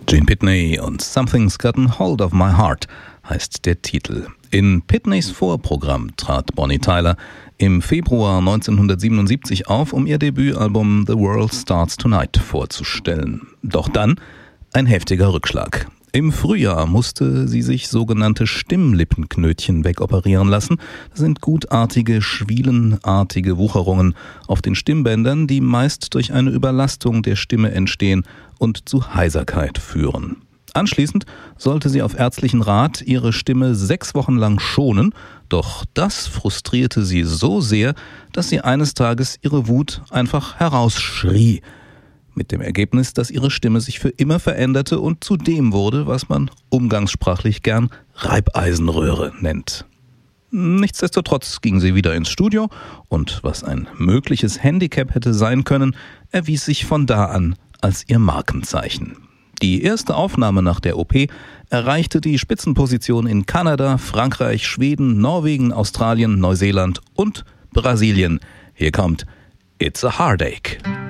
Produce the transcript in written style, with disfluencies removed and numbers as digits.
Gene Pitney und Something's Gotten Hold of My Heart heißt der Titel. In Pitneys Vorprogramm trat Bonnie Tyler im Februar 1977 auf, um ihr Debütalbum The World Starts Tonight vorzustellen. Doch dann ein heftiger Rückschlag. Im Frühjahr musste sie sich sogenannte Stimmlippenknötchen wegoperieren lassen. Das sind gutartige, schwielenartige Wucherungen auf den Stimmbändern, die meist durch eine Überlastung der Stimme entstehen und zu Heiserkeit führen. Anschließend sollte sie auf ärztlichen Rat ihre Stimme 6 Wochen lang schonen, doch das frustrierte sie so sehr, dass sie eines Tages ihre Wut einfach herausschrie. Mit dem Ergebnis, dass ihre Stimme sich für immer veränderte und zu dem wurde, was man umgangssprachlich gern Reibeisenröhre nennt. Nichtsdestotrotz ging sie wieder ins Studio und was ein mögliches Handicap hätte sein können, erwies sich von da an als ihr Markenzeichen. Die erste Aufnahme nach der OP erreichte die Spitzenposition in Kanada, Frankreich, Schweden, Norwegen, Australien, Neuseeland und Brasilien. Hier kommt It's a Heartache.